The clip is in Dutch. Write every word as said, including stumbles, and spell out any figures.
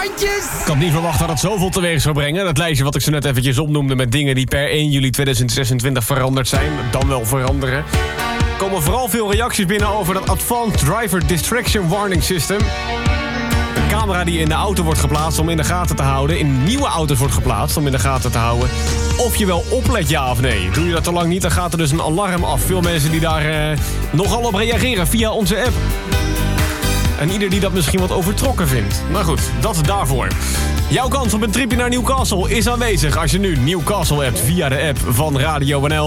handjes! Ik had niet verwacht dat het zoveel teweeg zou brengen. Dat lijstje wat ik zo net eventjes opnoemde met dingen die per één juli tweeduizend zesentwintig veranderd zijn. Dan wel veranderen. Er komen vooral veel reacties binnen over dat Advanced Driver Distraction Warning System. Een camera die in de auto wordt geplaatst om in de gaten te houden. In nieuwe auto's wordt geplaatst om in de gaten te houden. Of je wel oplet, ja of nee. Doe je dat te lang niet, dan gaat er dus een alarm af. Veel mensen die daar eh, nogal op reageren via onze app. En ieder die dat misschien wat overtrokken vindt. Maar goed, dat daarvoor. Jouw kans op een tripje naar Newcastle is aanwezig als je nu Newcastle hebt via de app van Radio N L.